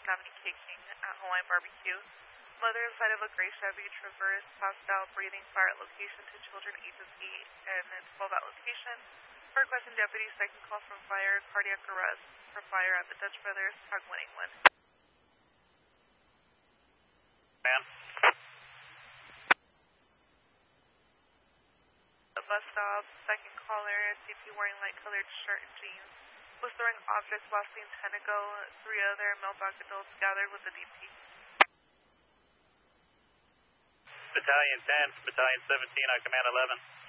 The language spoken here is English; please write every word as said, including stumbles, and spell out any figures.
Dominique K. King at Hawaiian Barbecue. Mother inside of a gray Chevy Traverse passed out, breathing fire at location to children ages eight and twelve at location. Requesting deputies second call from fire, cardiac arrest for fire at the Dutch Brothers, tag one eight one. Man. The bus stop, second caller, D P wearing light colored shirt and jeans, was throwing objects while seen ten ago. Three other male black adults gathered with the D P. Battalion ten, Battalion seventeen, I command eleven.